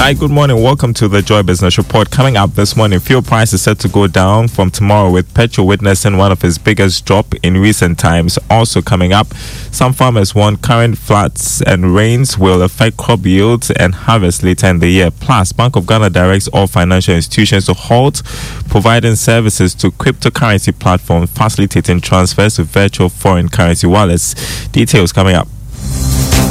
Hi, good morning. Welcome to the Joy Business Report. Coming up this morning, fuel price is set to go down from tomorrow, with petrol witnessing one of its biggest drop in recent times. Also coming up, some farmers warn current floods and rains will affect crop yields and harvest later in the year. Plus, Bank of Ghana directs all financial institutions to halt providing services to cryptocurrency platforms, facilitating transfers to virtual foreign currency wallets. Details coming up.